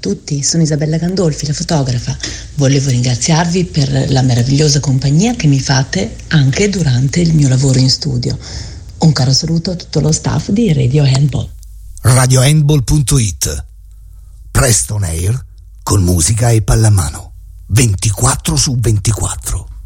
tutti, sono Isabella Gandolfi, la fotografa. Volevo ringraziarvi per la meravigliosa compagnia che mi fate anche durante il mio lavoro in studio. Un caro saluto a tutto lo staff di Radio Handball. RadioHandball.it. Presto on air con musica e pallamano 24/24.